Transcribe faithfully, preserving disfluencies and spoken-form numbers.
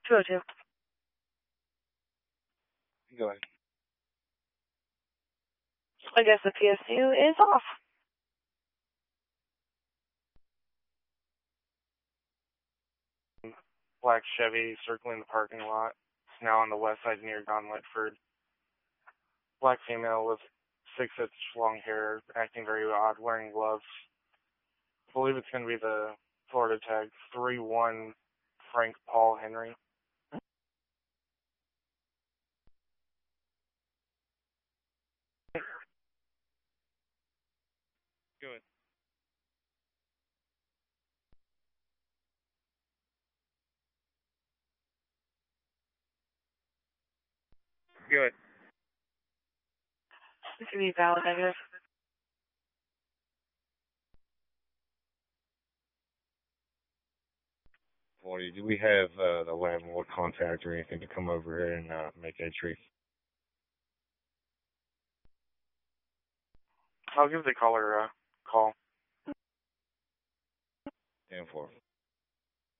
two oh two. Go ahead. I guess the P S U is off. Black Chevy circling the parking lot. It's now on the west side near Don Whitford. Black female with six-inch long hair, acting very odd, wearing gloves. I believe it's going to be the Florida tag three one Frank Paul Henry. Good. Good. This could be valid, I guess. forty, do we have uh, the landlord contact or anything to come over here and uh, make entry? I'll give the caller a call. ten four.